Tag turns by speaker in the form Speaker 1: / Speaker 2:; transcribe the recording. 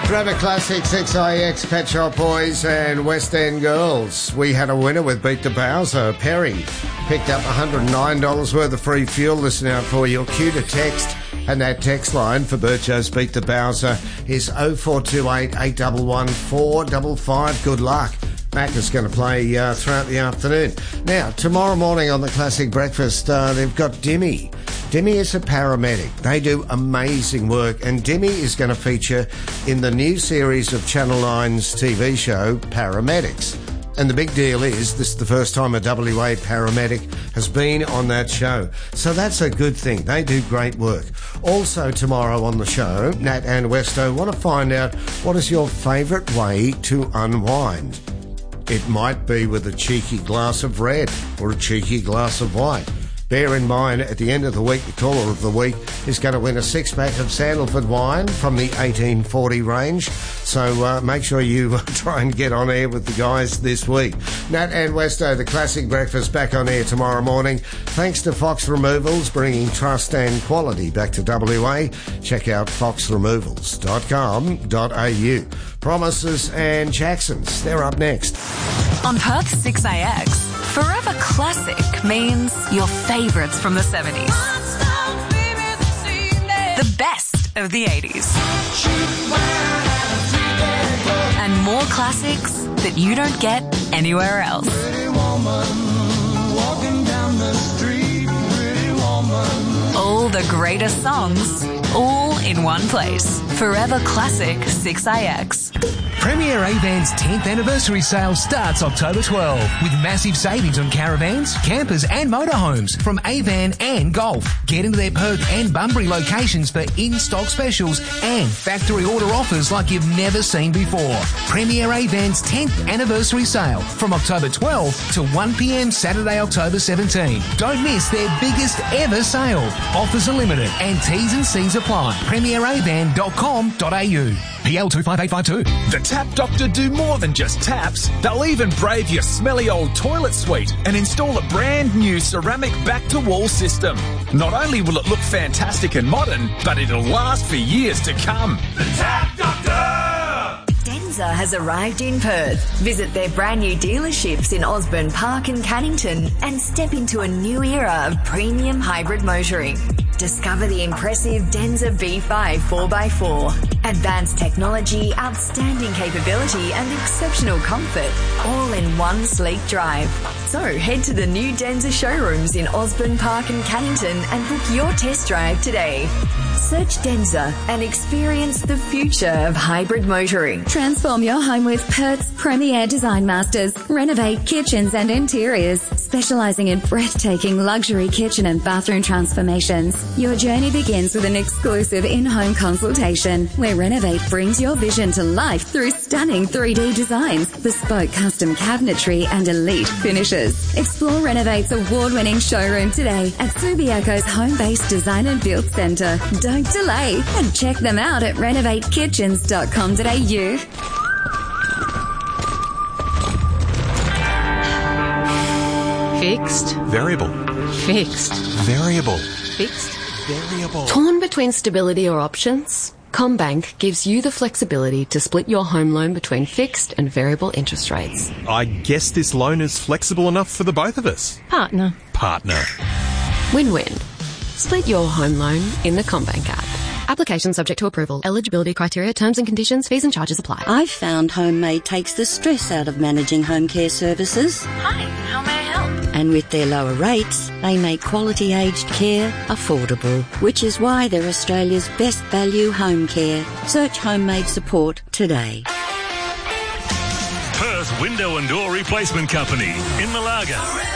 Speaker 1: Forever Classic, 6IX, Pet Shop Boys and West End Girls. We had a winner with Beat the Bowser. Perry picked up $109 worth of free fuel. Listen out for your cue to text. And that text line for Bircho's Beat the Bowser is 0428 811 455. Good luck. Mac is going to play throughout the afternoon. Now, tomorrow morning on the Classic Breakfast, they've got Dimmy. Dimmy is a paramedic. They do amazing work, and Dimmy is going to feature in the new series of Channel 9's TV show, Paramedics. And the big deal is this is the first time a WA paramedic has been on that show. So that's a good thing. They do great work. Also tomorrow on the show, Nat and Westo want to find out what is your favourite way to unwind. It might be with a cheeky glass of red or a cheeky glass of white. Bear in mind, at the end of the week, the caller of the week is going to win a six-pack of Sandalford wine from the 1840 range. So make sure you try and get on air with the guys this week. Nat and Westo, the Classic Breakfast, back on air tomorrow morning. Thanks to Fox Removals, bringing trust and quality back to WA. Check out foxremovals.com.au. Promises and Jacksons, they're up next.
Speaker 2: On Perth 6AX, Forever Classic means your favourites from the 70s. The best of the 80s. And more classics that you don't get anywhere else. All the greatest songs, all in one place. Forever Classic 6AX.
Speaker 3: Premier Avan's 10th anniversary sale starts October 12 with massive savings on caravans, campers and motorhomes from Avan and Golf. Get into their Perth and Bunbury locations for in-stock specials and factory order offers like you've never seen before. Premier Avan's 10th anniversary sale from October 12 to 1 p.m. Saturday, October 17. Don't miss their biggest ever sale. Offers are limited and T's and C's apply. PremierAvan.com.au. PL 25852.
Speaker 4: The Tap Doctor do more than just taps. They'll even brave your smelly old toilet suite and install a brand new ceramic back-to-wall system. Not only will it look fantastic and modern, but it'll last for years to come. The Tap Doctor!
Speaker 2: Denza has arrived in Perth. Visit their brand new dealerships in Osborne Park and Cannington and step into a new era of premium hybrid motoring. Discover the impressive Denza B5 4x4. Advanced technology, outstanding capability and exceptional comfort, all in one sleek drive. So head to the new Denza showrooms in Osborne Park and Cannington and book your test drive today. Search Denza and experience the future of hybrid motoring.
Speaker 5: Transform your home with Perth's premier design masters. Renovate kitchens and interiors, specialising in breathtaking luxury kitchen and bathroom transformations. Your journey begins with an exclusive in-home consultation where Renovate brings your vision to life through stunning 3D designs, bespoke custom cabinetry and elite finishes. Explore Renovate's award-winning showroom today at Subiaco's home-based design and build centre. Don't delay and check them out at renovatekitchens.com.au.
Speaker 6: Fixed.
Speaker 7: Variable.
Speaker 6: Fixed.
Speaker 7: Variable.
Speaker 6: Fixed.
Speaker 7: Variable.
Speaker 6: Torn between stability or options? CommBank gives you the flexibility to split your home loan between fixed and variable interest rates.
Speaker 7: I guess this loan is flexible enough for the both of us.
Speaker 6: Partner. Win-win. Split your home loan in the CommBank app. Application subject to approval. Eligibility criteria, terms and conditions, fees and charges apply.
Speaker 8: I've found Homemade takes the stress out of managing home care services.
Speaker 2: Hi, how may I help?
Speaker 8: And with their lower rates, they make quality aged care affordable, which is why they're Australia's best value home care. Search Homemade support today.
Speaker 9: Perth Window and Door Replacement Company in Malaga.